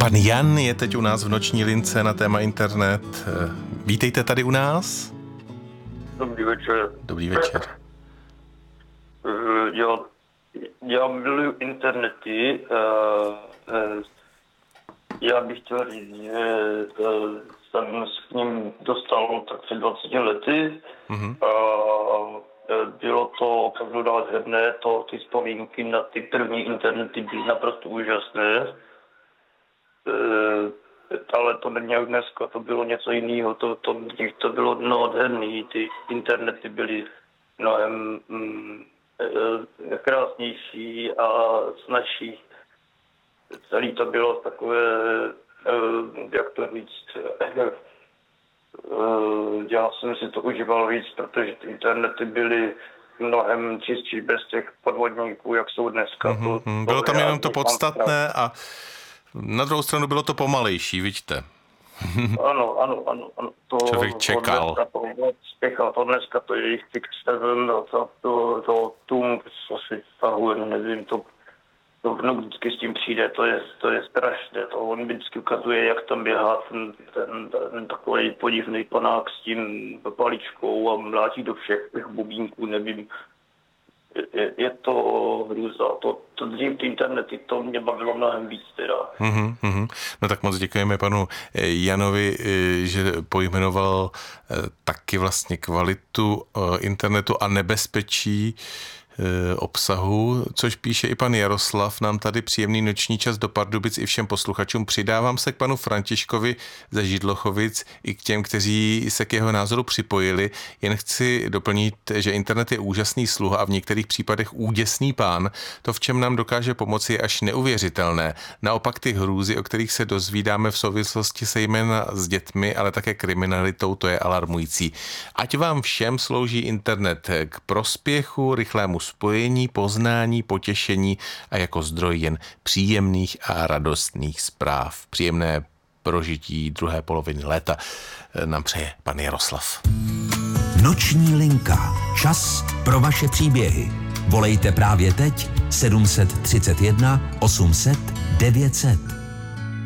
Pan Jan je teď u nás v noční lince na téma internet. Vítejte tady u nás. Dobrý večer. Dobrý večer. Já miluji internety. Já bych chtěl říct, že jsem s k ním dostal tak před 20 lety. Mm-hmm. Bylo to opravdu nádherné, ty vzpomínky na ty první internety byly naprosto úžasné. Ale to není jak dneska, to bylo něco jiného, to bylo nádherné, ty internety byly mnohem krásnější a snazší. Celý to bylo takové, jak to říct, já jsem si to užíval víc, protože ty internety byly mnohem čistší bez těch podvodníků, jak jsou dneska. Bylo tam jenom to podstatné a na druhou stranu bylo to pomalejší, vidíte? Ano. Člověk čekal. To dneska to je jich X7, to Tung, co si stahuje, nevím, to vždycky s tím přijde, to je strašné, to on vždycky ukazuje, jak tam běhá ten takový podivný panák s tím paličkou a mlátí do všech těch bubínků, nevím. Je to hrůza. To dřív ty internety, to mě bavilo mnohem víc teda. No tak moc děkujeme panu Janovi, že pojmenoval taky vlastně kvalitu internetu a nebezpečí obsahu, což píše i pan Jaroslav. Nám tady příjemný noční čas do Pardubic i všem posluchačům. Přidávám se k panu Františkovi ze Židlochovic i k těm, kteří se k jeho názoru připojili. Jen chci doplnit, že internet je úžasný sluha a v některých případech úděsný pán. To, v čem nám dokáže pomoci, je až neuvěřitelné. Naopak ty hrůzy, o kterých se dozvídáme v souvislosti zejména s dětmi, ale také kriminalitou, to je alarmující. Ať vám všem slouží internet k prospěchu, rychlému spojení, poznání, potěšení a jako zdroj jen příjemných a radostných zpráv. Příjemné prožití druhé poloviny léta nám přeje pan Jaroslav. Noční linka. Čas pro vaše příběhy. Volejte právě teď 731 800 900.